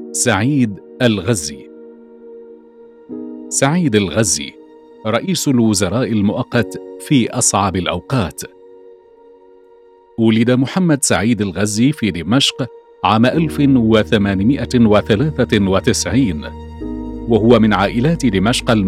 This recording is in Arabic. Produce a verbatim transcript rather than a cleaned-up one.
سعيد الغزي. سعيد الغزي رئيس الوزراء المؤقت في أصعب الأوقات. ولد محمد سعيد الغزي في دمشق عام ألف وثمانمائة وثلاثة وتسعين، وهو من عائلات دمشق